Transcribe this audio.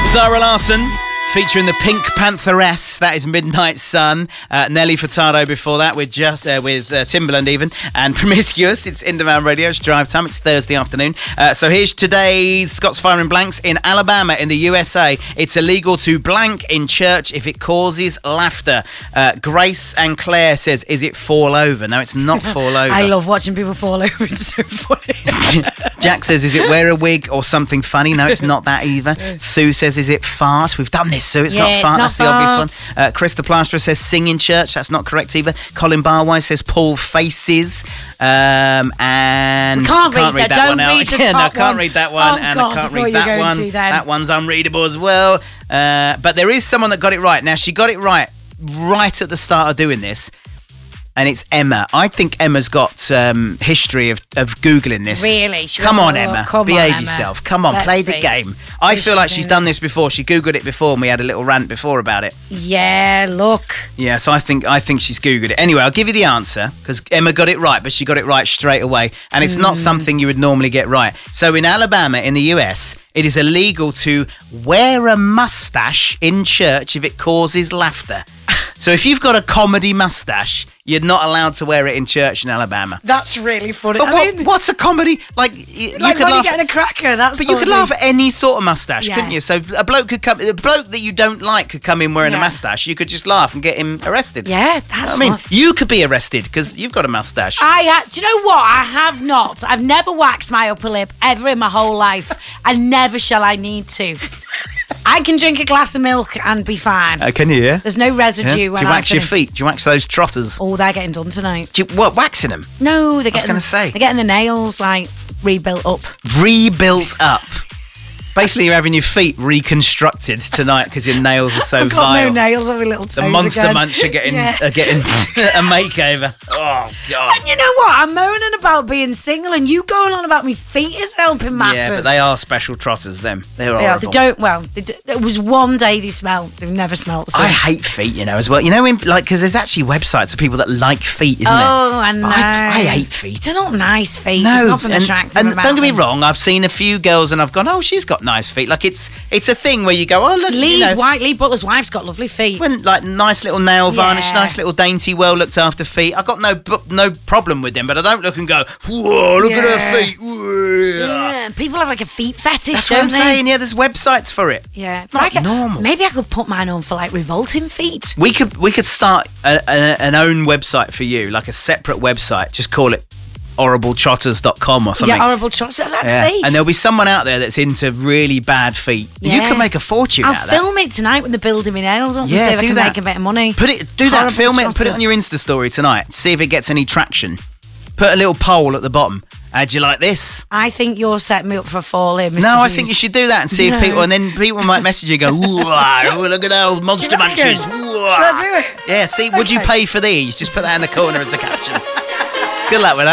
Zara Larsson featuring the Pink Pantheress. That is Midnight Sun. Nelly Furtado before that with Timbaland even. And Promiscuous. It's Indie Radio. It's drive time. It's Thursday afternoon. So here's today's Scott's Firing Blanks. In Alabama, in the USA, it's illegal to blank in church if it causes laughter. Grace and Claire says, is it fall over? No, it's not fall over. I love watching people fall over. It's so funny. Jack says, is it wear a wig or something funny? No, it's not that either. Sue says, is it fart? We've done this, Sue. It's not fart. That's the obvious one. Krista Plasterer says, sing in church. That's not correct either. Colin Barwise says, pull faces. And can't read that one out. Can't read that one. Oh, God, I can't read that one. That one's unreadable as well. But there is someone that got it right. Now, she got it right at the start of doing this. And it's Emma. I think Emma's got history of Googling this. Really? Come on, Emma. Behave yourself. Come on, play the game. I feel like she's done this before. She Googled it before and we had a little rant before about it. Yeah, look. Yeah, so I think she's Googled it. Anyway, I'll give you the answer because Emma got it right, but she got it right straight away. And it's not something you would normally get right. So in Alabama, in the US, it is illegal to wear a mustache in church if it causes laughter. So if you've got a comedy mustache, you're not allowed to wear it in church in Alabama. That's really funny. But what's a comedy? Like you could when laugh you're getting a cracker, that's But you could laugh at any sort of mustache, couldn't you? So a bloke that you don't like could come in wearing a mustache. You could just laugh and get him arrested. Yeah, that's you could be arrested because you've got a mustache. Do you know what? I have not. I've never waxed my upper lip ever in my whole life. And never shall I need to. I can drink a glass of milk and be fine. Can you, yeah? There's no residue. Do you wax your feet? Do you wax those trotters? Oh, they're getting done tonight. Waxing them? No, they're getting... I was going to say. They're getting the nails, rebuilt up. Rebuilt up? Basically, you're having your feet reconstructed tonight because your nails are so I've got vile. No nails on my little toes. The Monster again. Munch are getting a makeover. Oh, God. And you know what? I'm moaning about being single and you going on about me feet isn't helping matters. Yeah, but they are special trotters, them. They're horrible. There was one day they smelled. They've never smelled since. I hate feet, as well. Because there's actually websites of people that like feet, isn't there? Oh, I know. I hate feet. They're not nice feet. No. There's nothing attractive and about don't get me them. wrong, I've seen a few girls and I've gone, oh, she's got nice feet. Like it's a thing where you go, oh, look, Lee Butler's wife's got lovely feet. Like nice little nail varnish, nice little dainty, well looked after feet. I've got no problem with them, but I don't look and go, whoa, look at her feet. Yeah, people have like a feet fetish, That's don't what I'm they? saying. Yeah, there's websites for it. Yeah, not normal. Maybe I could put mine on for revolting feet. We could start an own website for you, like a separate website. Just call it horribletrotters.com or something. Yeah, horrible trotters. Let's see. And there'll be someone out there that's into really bad feet. Yeah. You could make a fortune out of that. I'll film it tonight when they're building my nails up to see if I can make a bit of money. Film it and put it on your Insta story tonight. See if it gets any traction. Put a little poll at the bottom. How'd you like this? I think you're setting me up for a fall here, Mr. No, Hughes. I think you should do that and see if people... And then people might message you and go, ooh, look at those monster munches. Should I do it? Yeah, see, would you pay for these? Just put that in the corner as the caption. Good luck with that.